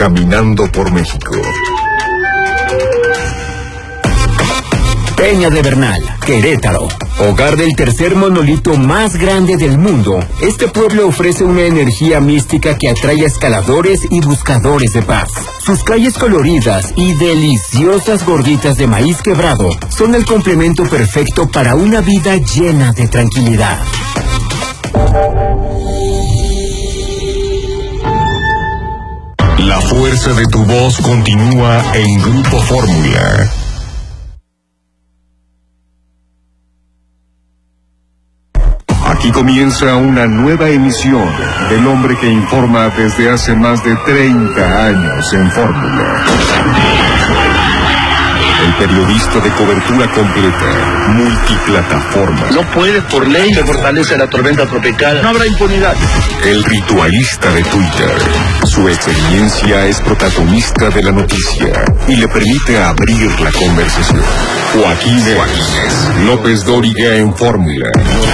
caminando por México. Peña de Bernal, Querétaro, hogar del tercer monolito más grande del mundo. Este pueblo ofrece una energía mística que atrae a escaladores y buscadores de paz. Sus calles coloridas y deliciosas gorditas de maíz quebrado son el complemento perfecto para una vida llena de tranquilidad. La fuerza de tu voz continúa en Grupo Fórmula. Aquí comienza una nueva emisión del hombre que informa desde hace más de 30 años en Fórmula. El periodista de cobertura completa, multiplataforma. No puede por ley se fortalece la tormenta tropical. No habrá impunidad. El ritualista de Twitter. Su experiencia es protagonista de la noticia y le permite abrir la conversación. Joaquín López Dóriga en Fórmula.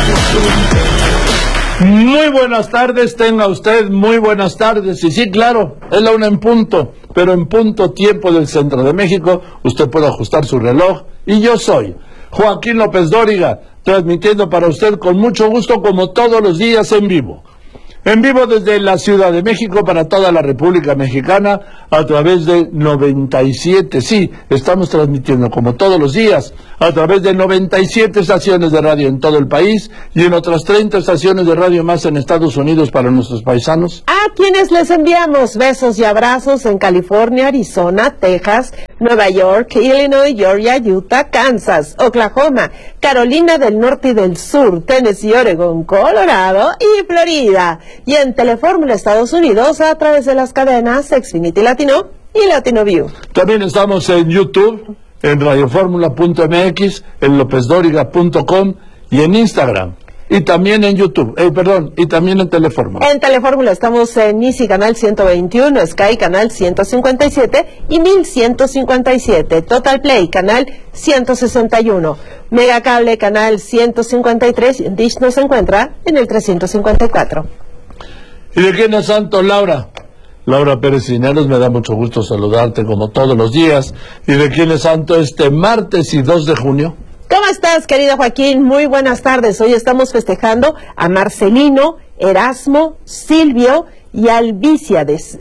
Muy buenas tardes, tenga usted muy buenas tardes. Y sí, claro, es la 1 en punto, pero en punto tiempo del centro de México. Usted puede ajustar su reloj. Y yo soy Joaquín López Dóriga, transmitiendo para usted con mucho gusto, como todos los días, en vivo. En vivo desde la Ciudad de México para toda la República Mexicana a través de 97. Sí, estamos transmitiendo como todos los días a través de 97 estaciones de radio en todo el país y en otras 30 estaciones de radio más en Estados Unidos para nuestros paisanos. A quienes les enviamos besos y abrazos en California, Arizona, Texas, Nueva York, Illinois, Georgia, Utah, Kansas, Oklahoma, Carolina del Norte y del Sur, Tennessee, Oregon, Colorado y Florida. Y en Telefórmula Estados Unidos a través de las cadenas Xfinity Latino y Latino View. También estamos en YouTube, en radioformula.mx, en lopezdoriga.com y en Instagram. Y también en YouTube, y también en Telefórmula. En Telefórmula estamos en Easy Canal 121, Sky Canal 157 y 1157, Total Play Canal 161, Megacable Canal 153 y en Dish nos encuentra en el 354. ¿Y de quién es santo, Laura? Laura Pérez Cineros, me da mucho gusto saludarte como todos los días. ¿Y de quién es santo este martes y 2 de junio? ¿Cómo estás, querido Joaquín? Muy buenas tardes. Hoy estamos festejando a Marcelino, Erasmo, Silvio y Alcibíades.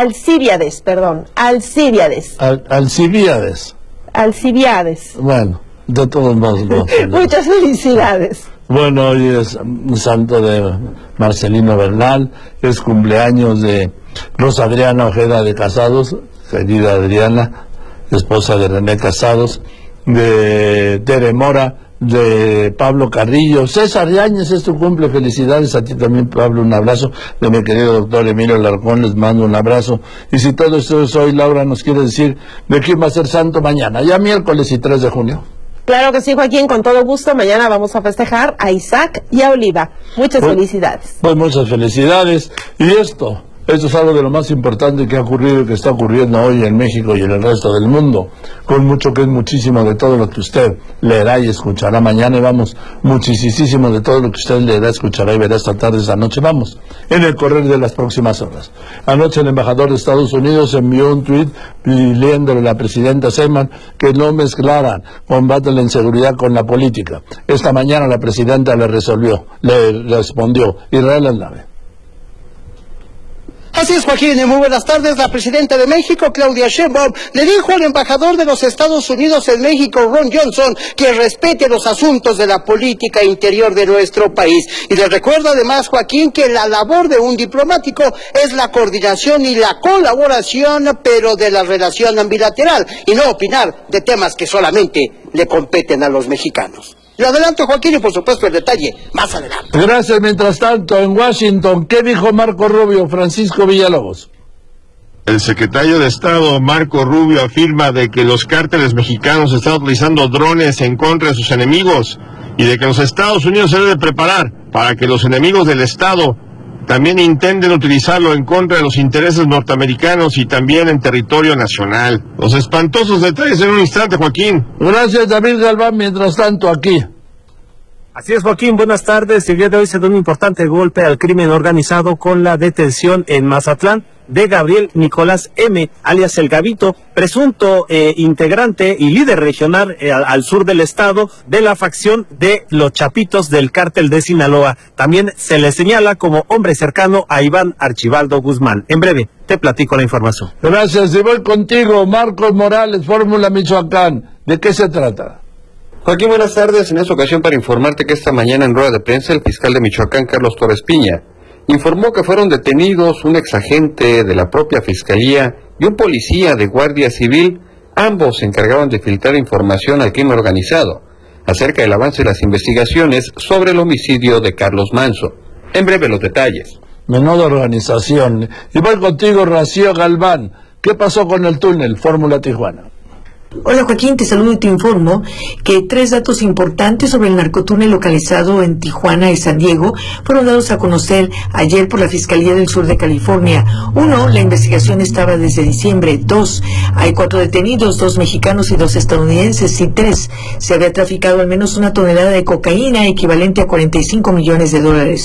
Bueno, de todos modos. Muchas felicidades. Bueno, hoy es santo de Marcelino Bernal, es cumpleaños de Rosa Adriana Ojeda de Casados, querida Adriana, esposa de René Casados, de Tere Mora, de Pablo Carrillo. César Yáñez, es tu cumple, felicidades a ti también, Pablo, un abrazo. De mi querido doctor Emilio Alarcón, les mando un abrazo. Y si todo esto es hoy, Laura nos quiere decir de quién va a ser santo mañana, ya miércoles y 3 de junio. Claro que sí, Joaquín, con todo gusto. Mañana vamos a festejar a Isaac y a Oliva. Muchas felicidades. Pues muchas felicidades. Y esto es algo de lo más importante que ha ocurrido y que está ocurriendo hoy en México y en el resto del mundo, con mucho que es muchísimo de todo lo que usted leerá y escuchará mañana, y vamos, muchísimo de todo lo que usted leerá, escuchará y verá esta tarde, esta noche, vamos, en el correr de las próximas horas. Anoche el embajador de Estados Unidos envió un tuit pidiéndole a la presidenta Sheinbaum que no mezclaran combate a la inseguridad con la política. Esta mañana la presidenta le respondió, Israel Aldave. Así es, Joaquín, muy buenas tardes. La presidenta de México, Claudia Sheinbaum, le dijo al embajador de los Estados Unidos en México, Ron Johnson, que respete los asuntos de la política interior de nuestro país. Y le recuerda además, Joaquín, que la labor de un diplomático es la coordinación y la colaboración, pero de la relación bilateral, y no opinar de temas que solamente le competen a los mexicanos. Le adelanto, Joaquín, y por supuesto el detalle más adelante. Gracias. Mientras tanto, en Washington, ¿qué dijo Marco Rubio, Francisco Villalobos? El secretario de Estado, Marco Rubio, afirma de que los cárteles mexicanos están utilizando drones en contra de sus enemigos y de que los Estados Unidos se deben preparar para que los enemigos del Estado también intenten utilizarlo en contra de los intereses norteamericanos y también en territorio nacional. Los espantosos detalles en un instante, Joaquín. Gracias, David Galván. Mientras tanto, aquí. Así es, Joaquín, buenas tardes. El día de hoy se da un importante golpe al crimen organizado con la detención en Mazatlán de Gabriel Nicolás M., alias El Gabito, presunto integrante y líder regional al sur del estado de la facción de los Chapitos del Cártel de Sinaloa. También se le señala como hombre cercano a Iván Archibaldo Guzmán. En breve te platico la información. Gracias, y voy contigo, Marcos Morales, Fórmula Michoacán. ¿De qué se trata? Joaquín, buenas tardes. En esta ocasión para informarte que esta mañana en rueda de prensa el fiscal de Michoacán, Carlos Torres Piña, informó que fueron detenidos un exagente de la propia fiscalía y un policía de Guardia Civil. Ambos se encargaban de filtrar información al crimen organizado acerca del avance de las investigaciones sobre el homicidio de Carlos Manso. En breve los detalles. Menuda organización. Y voy contigo, Rocío Galván. ¿Qué pasó con el túnel Fórmula Tijuana? Hola Joaquín, te saludo y te informo que 3 datos importantes sobre el narcotúnel localizado en Tijuana y San Diego fueron dados a conocer ayer por la Fiscalía del Sur de California. 1, la investigación estaba desde diciembre. 2, hay 4 detenidos, 2 mexicanos y 2 estadounidenses. Y 3, se había traficado al menos 1 tonelada de cocaína equivalente a $45 millones.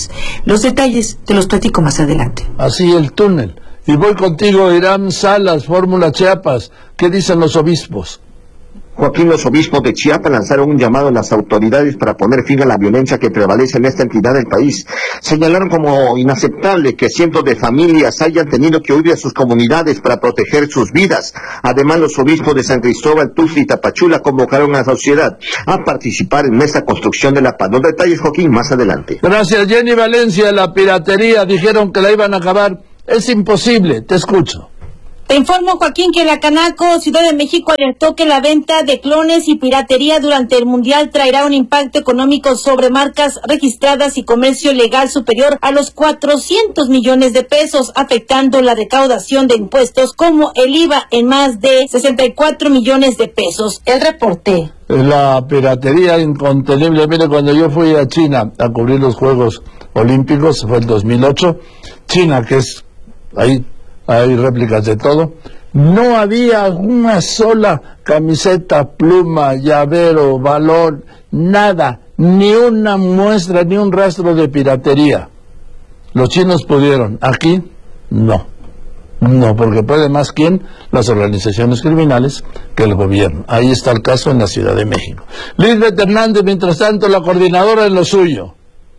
Los detalles te los platico más adelante. Así el túnel. Y voy contigo, Irán Salas, Fórmula Chiapas. ¿Qué dicen los obispos? Joaquín, los obispos de Chiapas lanzaron un llamado a las autoridades para poner fin a la violencia que prevalece en esta entidad del país. Señalaron como inaceptable que cientos de familias hayan tenido que huir de sus comunidades para proteger sus vidas. Además, los obispos de San Cristóbal, Tuxtla y Tapachula convocaron a la sociedad a participar en esta construcción de la paz. Los detalles, Joaquín, más adelante. Gracias, Jenny Valencia. La piratería, dijeron que la iban a acabar. Es imposible, te escucho. Te informo, Joaquín, que la Canaco Ciudad de México alertó que la venta de clones y piratería durante el Mundial traerá un impacto económico sobre marcas registradas y comercio legal superior a los 400 millones de pesos, afectando la recaudación de impuestos como el IVA en más de 64 millones de pesos. El reporte. La piratería incontenible. Mire, cuando yo fui a China a cubrir los Juegos Olímpicos, fue el 2008, China, que es ahí, hay réplicas de todo, no había una sola camiseta, pluma, llavero, balón, nada, ni una muestra, ni un rastro de piratería. Los chinos pudieron, aquí no. No, porque puede más quién, las organizaciones criminales, que el gobierno. Ahí está el caso en la Ciudad de México. Lisbeth Hernández, mientras tanto, la coordinadora en lo suyo.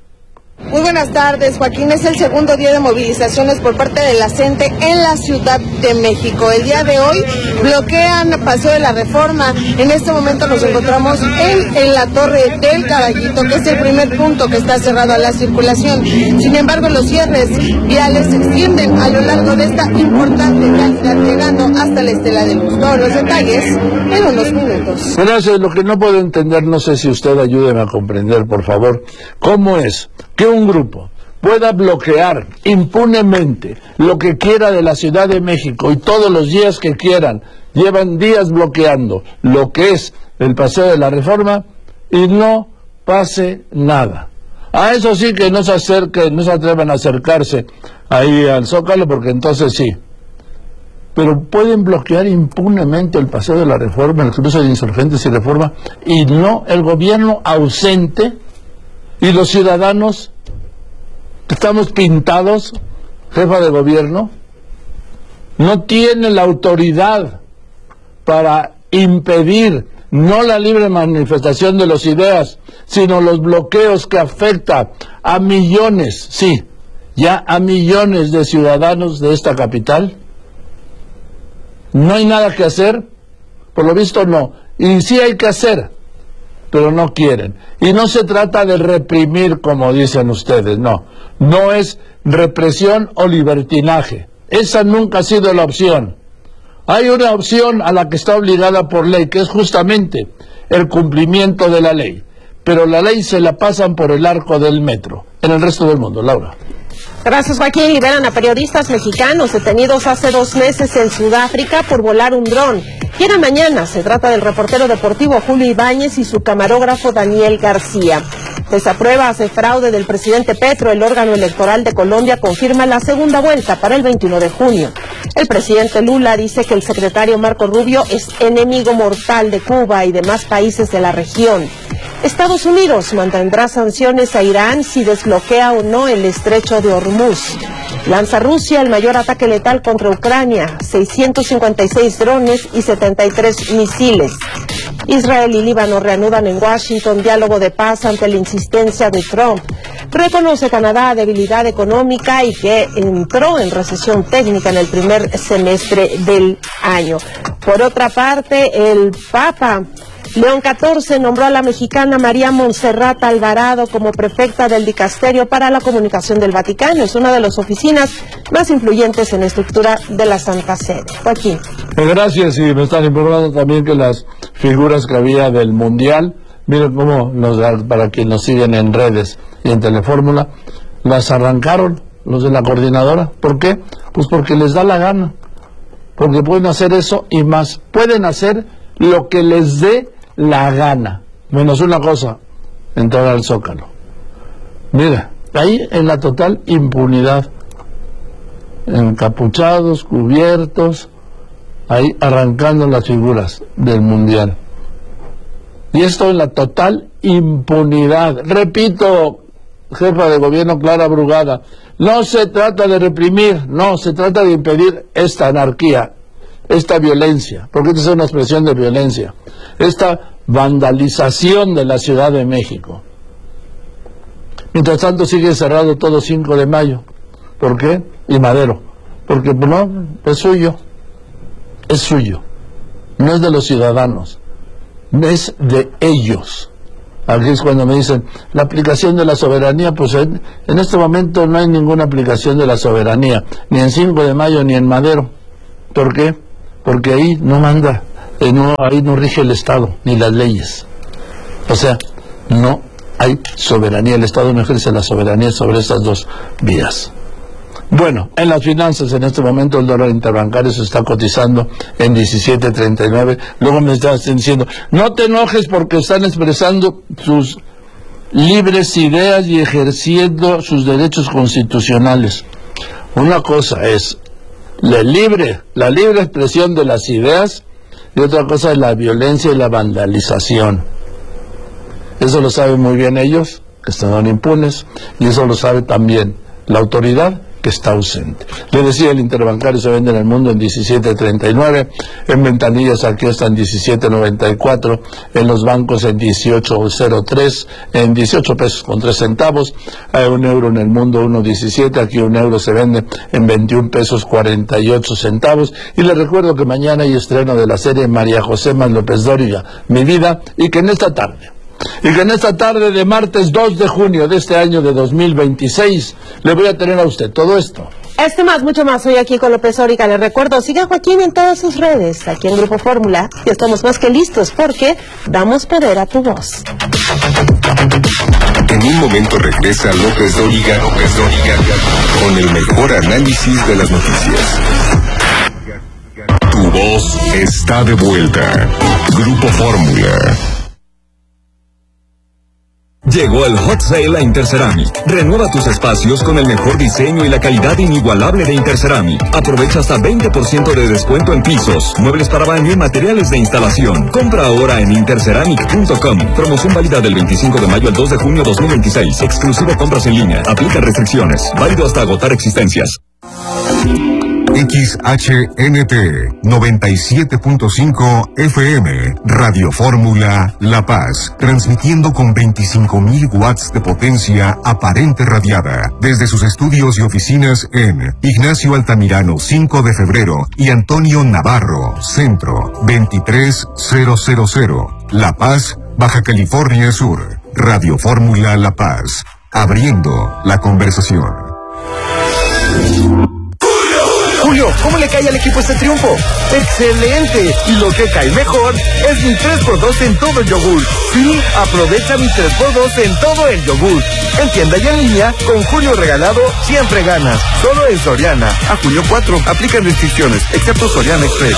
Muy buenas tardes, Joaquín. Es el segundo día de movilizaciones por parte de la CENTE en la Ciudad de México. El día de hoy bloquean Paseo de la Reforma. En este momento nos encontramos en la Torre del Caballito, que es el primer punto que está cerrado a la circulación. Sin embargo, los cierres viales se extienden a lo largo de esta importante vialidad, llegando hasta la Estela de Luz. Todos los detalles en unos minutos. Gracias. Lo que no puedo entender, no sé si usted ayúdeme a comprender, por favor, ¿cómo es que un grupo pueda bloquear impunemente lo que quiera de la Ciudad de México y todos los días que quieran? Llevan días bloqueando lo que es el Paseo de la Reforma y no pase nada. A eso sí que no se acerquen, no se atrevan a acercarse ahí al Zócalo, porque entonces sí. Pero pueden bloquear impunemente el Paseo de la Reforma, el cruce de Insurgentes y Reforma, y no el gobierno ausente. Y los ciudadanos, estamos pintados, jefa de gobierno, no tiene la autoridad para impedir no la libre manifestación de las ideas, sino los bloqueos que afectan a millones, sí, ya a millones de ciudadanos de esta capital. No hay nada que hacer, por lo visto no, y sí hay que hacer, pero no quieren. Y no se trata de reprimir, como dicen ustedes, no. No es represión o libertinaje. Esa nunca ha sido la opción. Hay una opción a la que está obligada por ley, que es justamente el cumplimiento de la ley. Pero la ley se la pasan por el arco del metro. En el resto del mundo, Laura. Gracias, Joaquín. Liberan a periodistas mexicanos detenidos hace 2 meses en Sudáfrica por volar un dron. Y era mañana. Se trata del reportero deportivo Julio Ibáñez y su camarógrafo Daniel García. Desaprueba hace fraude del presidente Petro. El órgano electoral de Colombia confirma la segunda vuelta para el 21 de junio. El presidente Lula dice que el secretario Marco Rubio es enemigo mortal de Cuba y demás países de la región. Estados Unidos mantendrá sanciones a Irán si desbloquea o no el estrecho de Hormuz. Lanza Rusia el mayor ataque letal contra Ucrania, 656 drones y 73 misiles. Israel y Líbano reanudan en Washington diálogo de paz ante la insistencia de Trump. Reconoce Canadá debilidad económica y que entró en recesión técnica en el primer semestre del año. Por otra parte, el Papa León XIV nombró a la mexicana María Montserrat Alvarado como prefecta del Dicasterio para la Comunicación del Vaticano. Es una de las oficinas más influyentes en la estructura de la Santa Sede. Joaquín. Gracias, y me están informando también que las figuras que había del Mundial, miren cómo, para quienes nos siguen en redes y en Telefórmula, las arrancaron los de la coordinadora. ¿Por qué? Pues porque les da la gana. Porque pueden hacer eso y más. Pueden hacer lo que les dé la gana, menos una cosa, entrar al Zócalo. Mira, ahí en la total impunidad, encapuchados, cubiertos, ahí arrancando las figuras del Mundial. Y esto en la total impunidad. Repito, jefa de gobierno Clara Brugada, no se trata de reprimir, no, se trata de impedir esta anarquía, esta violencia, porque esta es una expresión de violencia, esta vandalización de la Ciudad de México. Mientras tanto sigue cerrado todo 5 de mayo. ¿Por qué? Y Madero. Porque no, es suyo. Es suyo. No es de los ciudadanos. Es de ellos. Aquí es cuando me dicen, la aplicación de la soberanía, pues en este momento no hay ninguna aplicación de la soberanía, ni en 5 de mayo ni en Madero. ¿Por qué? Porque ahí no manda, ahí no rige el Estado, ni las leyes. O sea, no hay soberanía, el Estado no ejerce la soberanía sobre estas dos vías. Bueno, en las finanzas en este momento el dólar interbancario se está cotizando en 17.39. Luego me están diciendo, no te enojes porque están expresando sus libres ideas y ejerciendo sus derechos constitucionales. Una cosa es la libre expresión de las ideas y otra cosa es la violencia y la vandalización. Eso lo saben muy bien ellos, que están impunes, y eso lo sabe también la autoridad, que está ausente. Le decía, el interbancario se vende en el mundo en 17.39, en ventanillas aquí está en 17.94, en los bancos en 18.03, en 18 pesos con 3 centavos, hay un euro en el mundo 1.17, aquí un euro se vende en 21 pesos 48 centavos, y les recuerdo que mañana hay estreno de la serie María José más López Dóriga, Mi Vida, y que en esta tarde de martes 2 de junio de este año de 2026 le voy a tener a usted todo esto. Esto más, mucho más, hoy aquí con López Dóriga. Les recuerdo, siga a Joaquín en todas sus redes, aquí en Grupo Fórmula, y estamos más que listos porque damos poder a tu voz. En un momento regresa López Dóriga con el mejor análisis de las noticias. Tu voz está de vuelta. Grupo Fórmula. Llegó el Hot Sale a Interceramic. Renueva tus espacios con el mejor diseño y la calidad inigualable de Interceramic. Aprovecha hasta 20% de descuento en pisos, muebles para baño y materiales de instalación. Compra ahora en interceramic.com. Promoción válida del 25 de mayo al 2 de junio 2026. Exclusivo compras en línea. Aplica restricciones. Válido hasta agotar existencias. XHNT 97.5 FM, Radio Fórmula La Paz, transmitiendo con 25.000 watts de potencia aparente radiada, desde sus estudios y oficinas en Ignacio Altamirano 5 de febrero y Antonio Navarro, Centro 23000, La Paz, Baja California Sur. Radio Fórmula La Paz, abriendo la conversación. Julio, ¿cómo le cae al equipo este triunfo? ¡Excelente! Y lo que cae mejor es mi 3x2 en todo el yogur. Sí, aprovecha mi 3x2 en todo el yogur. En tienda y en línea, con Julio regalado, siempre ganas. Solo en Soriana. A julio 4. Aplican restricciones, excepto Soriana Express.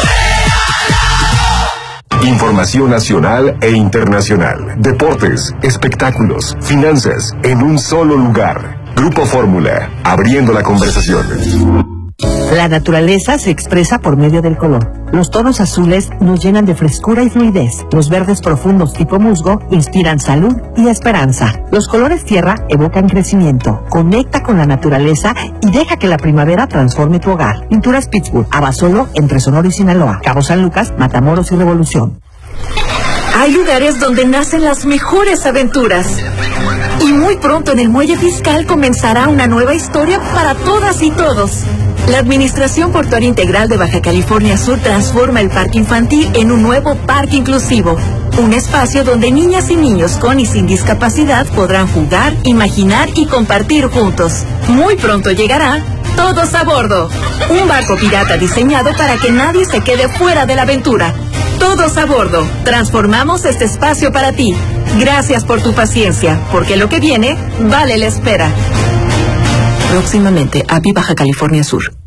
Información nacional e internacional. Deportes, espectáculos, finanzas, en un solo lugar. Grupo Fórmula, abriendo la conversación. La naturaleza se expresa por medio del color. Los tonos azules nos llenan de frescura y fluidez. Los verdes profundos tipo musgo inspiran salud y esperanza. Los colores tierra evocan crecimiento. Conecta con la naturaleza y deja que la primavera transforme tu hogar. Pinturas Pittsburgh, Abasolo, entre Sonora y Sinaloa. Cabo San Lucas, Matamoros y Revolución. Hay lugares donde nacen las mejores aventuras. Y muy pronto en el Muelle Fiscal comenzará una nueva historia para todas y todos. La Administración Portuaria Integral de Baja California Sur transforma el parque infantil en un nuevo parque inclusivo. Un espacio donde niñas y niños con y sin discapacidad podrán jugar, imaginar y compartir juntos. Muy pronto llegará Todos a Bordo, un barco pirata diseñado para que nadie se quede fuera de la aventura. Todos a Bordo, transformamos este espacio para ti. Gracias por tu paciencia, porque lo que viene vale la espera. Próximamente, API Baja California Sur.